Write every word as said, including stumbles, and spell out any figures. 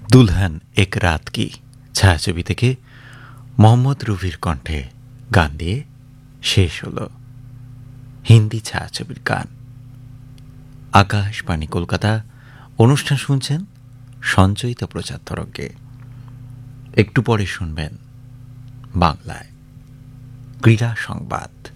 দুলহান এক রাত কি ছায়াছবি থেকে মোহাম্মদ রফির কণ্ঠে গান দিয়ে শেষ হলো হিন্দি ছায়াছবির গান। আকাশবাণী কলকাতা অনুষ্ঠান শুনছেন সঞ্চয়িত প্রচার তরঙ্গে। একটু পরে শুনবেন বাংলায় ক্রীড়া সংবাদ।